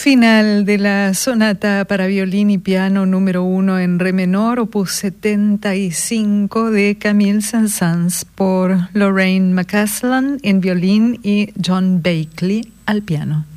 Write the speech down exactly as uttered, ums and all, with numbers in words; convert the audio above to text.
Final de la sonata para violín y piano número uno en re menor, opus setenta y cinco de Camille Saint-Saëns por Lorraine McCaslin en violín y John Bakely al piano.